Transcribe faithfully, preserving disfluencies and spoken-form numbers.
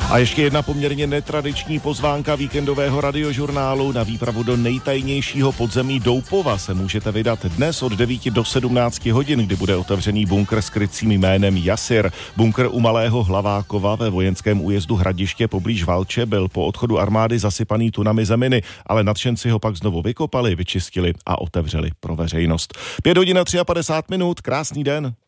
A ještě jedna poměrně netradiční pozvánka víkendového radiožurnálu. Na výpravu do nejtajnějšího podzemí Doupova se můžete vydat dnes od devíti do sedmnácti hodin, kdy bude otevřený bunkr s krycím jménem Jasir. Bunkr u Malého Hlavákova ve vojenském újezdu Hradiště poblíž Valče byl po odchodu armády zasypaný tunami zeminy, ale nadšenci ho pak znovu vykopali, vyčistili a otevřeli pro veřejnost. Pět hodin a padesát tři minut, krásný den.